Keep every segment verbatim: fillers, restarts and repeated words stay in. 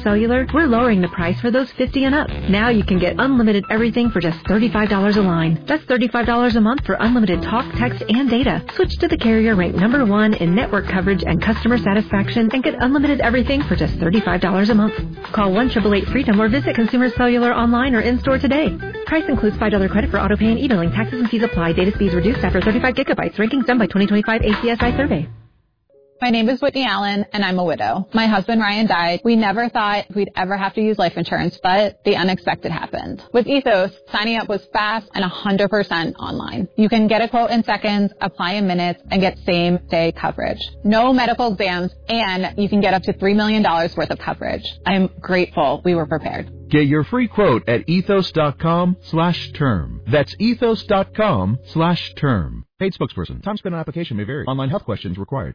Cellular, we're lowering the price for those fifty and up. Now you can get unlimited everything for just thirty-five dollars a line. That's thirty-five dollars a month for unlimited talk, text, and data. Switch to the carrier ranked number one in network coverage and customer satisfaction and get unlimited everything for just thirty-five dollars a month. Call one eight eight eight freedom or visit Consumer Cellular online or in-store today. Price includes five dollars credit for auto pay and e-billing. Taxes and fees apply. Data speeds reduced after thirty-five gigabytes. Rankings done by twenty twenty-five A C S I survey. My name is Whitney Allen, and I'm a widow. My husband, Ryan, died. We never thought we'd ever have to use life insurance, but the unexpected happened. With Ethos, signing up was fast and one hundred percent online. You can get a quote in seconds, apply in minutes, and get same-day coverage. No medical exams, and you can get up to three million dollars worth of coverage. I'm grateful we were prepared. Get your free quote at ethos.com slash term. That's ethos.com slash term. Paid spokesperson. Time spent on application may vary. Online health questions required.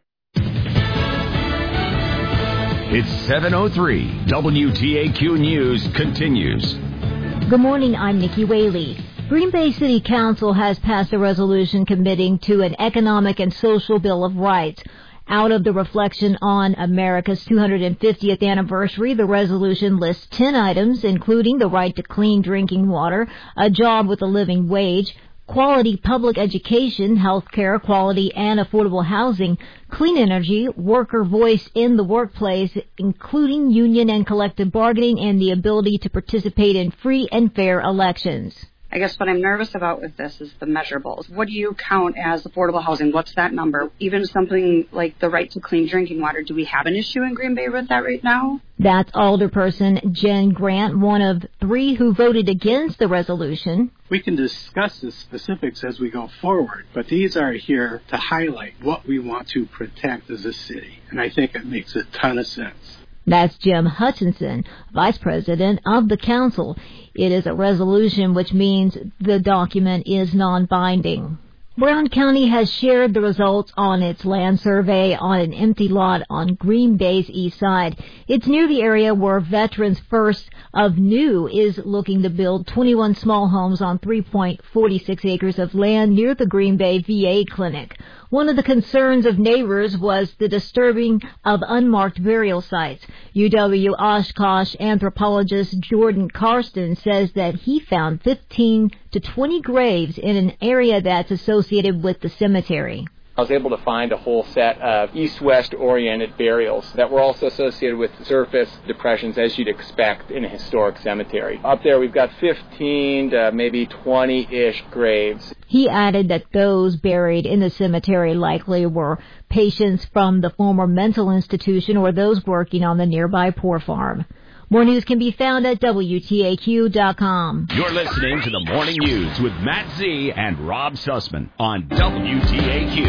It's seven oh three. W T A Q News continues. Good morning, I'm Nikki Whaley. Green Bay City Council has passed a resolution committing to an economic and social bill of rights. Out of the reflection on America's two hundred fiftieth anniversary, the resolution lists ten items, including the right to clean drinking water, a job with a living wage, quality public education, health care, quality and affordable housing, clean energy, worker voice in the workplace, including union and collective bargaining, and the ability to participate in free and fair elections. I guess what I'm nervous about with this is the measurables. What do you count as affordable housing? What's that number? Even something like the right to clean drinking water, do we have an issue in Green Bay with that right now? That's Alderperson Jen Grant, one of three who voted against the resolution. We can discuss the specifics as we go forward, but these are here to highlight what we want to protect as a city, and I think it makes a ton of sense. That's Jim Hutchinson, Vice President of the Council. It is a resolution, which means the document is non-binding. Brown County has shared the results on its land survey on an empty lot on Green Bay's east side. It's near the area where Veterans First of New is looking to build twenty-one small homes on three point four six acres of land near the Green Bay V A clinic. One of the concerns of neighbors was the disturbing of unmarked burial sites. U W Oshkosh anthropologist Jordan Karsten says that he found fifteen to twenty graves in an area that's associated with the cemetery. I was able to find a whole set of east-west oriented burials that were also associated with surface depressions, as you'd expect in a historic cemetery. Up there we've got fifteen to maybe twenty-ish graves. He added that those buried in the cemetery likely were patients from the former mental institution or those working on the nearby poor farm. More news can be found at W T A Q dot com. You're listening to the Morning News with Matt Z and Rob Sussman on W T A Q.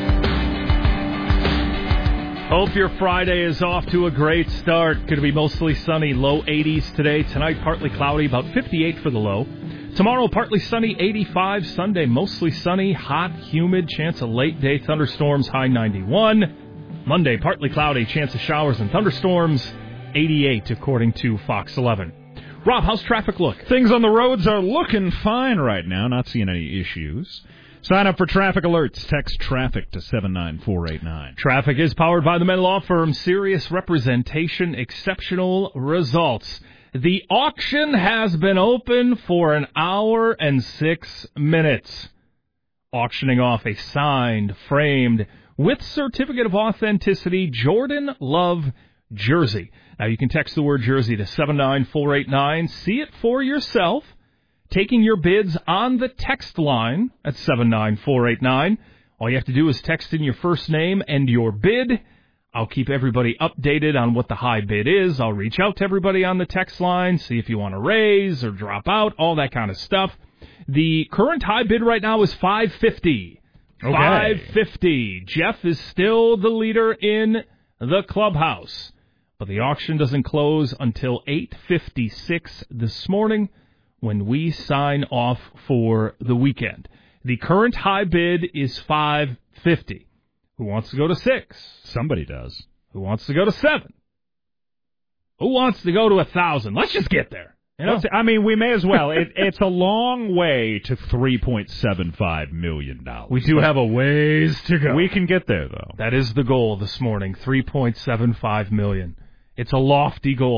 Hope your Friday is off to a great start. Going to be mostly sunny, low eighties today. Tonight, partly cloudy, about fifty-eight for the low. Tomorrow, partly sunny, eighty-five. Sunday, mostly sunny, hot, humid, chance of late-day thunderstorms, high ninety-one. Monday, partly cloudy, chance of showers and thunderstorms, eighty-eight, according to Fox eleven. Rob, how's traffic look? Things on the roads are looking fine right now. Not seeing any issues. Sign up for traffic alerts. Text traffic to seven nine four eight nine. Traffic is powered by the Menn Law Firm. Serious representation, exceptional results. The auction has been open for an hour and six minutes. Auctioning off a signed, framed, with certificate of authenticity, Jordan Love jersey. Now, you can text the word jersey to seven nine four eight nine. See it for yourself. Taking your bids on the text line at seven nine four eight nine. All you have to do is text in your first name and your bid. I'll keep everybody updated on what the high bid is. I'll reach out to everybody on the text line, see if you want to raise or drop out, all that kind of stuff. The current high bid right now is five fifty. Okay. five fifty. Jeff is still the leader in the clubhouse. But the auction doesn't close until eight fifty-six this morning when we sign off for the weekend. The current high bid is five fifty. Who wants to go to six? Somebody does. Who wants to go to seven? Who wants to go to a thousand? Let's just get there. You know? I mean, we may as well. It, it's a long way to three point seven five million dollars. We do have a ways to go. We can get there, though. That is the goal this morning, three point seven five million dollars. It's a lofty goal.